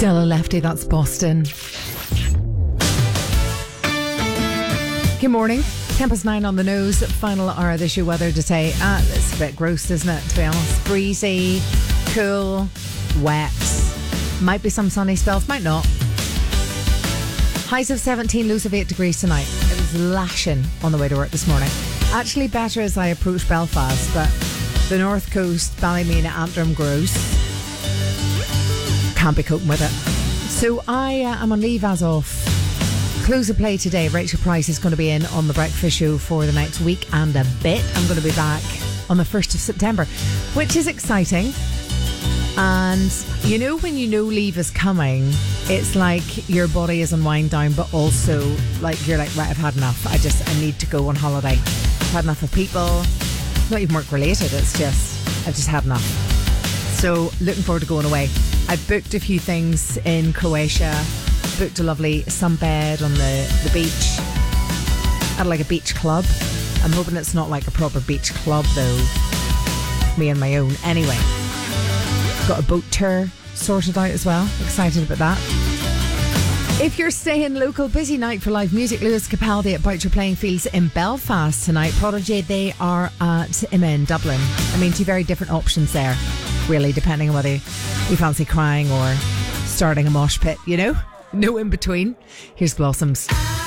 Still a lefty, that's Boston. Good morning. 9:10 on the nose. Final hour of the show weather today. It's a bit gross, isn't it, to be honest? Breezy, cool, wet. Might be some sunny spells, might not. Highs of 17, lows of 8 degrees tonight. It was lashing on the way to work this morning. Actually better as I approach Belfast, but the north coast, Ballymena, Antrim, Gross. Can't be coping with it. So I am on leave as of close of play today. Rachel Price is going to be in on the breakfast show for the next week and a bit. I'm going to be back on the 1st of September, which is exciting. And you know when you know leave is coming, it's like your body is on wind down, but also like you're like, right, I've had enough. I need to go on holiday. I've had enough of people. Not even work related. It's just, I've just had enough. So looking forward to going away. I've booked a few things in Croatia. Booked a lovely sunbed on the beach at like a beach club. I'm hoping it's not like a proper beach club though. Me and my own. Anyway, got a boat tour sorted out as well. Excited about that. If you're staying local, busy night for live music. Lewis Capaldi at Boucher Playing Fields in Belfast tonight. Prodigy, they are at Emma in Dublin. I mean, two very different options there, really, depending on whether you fancy crying or starting a mosh pit, you know? No in between. Here's Blossoms.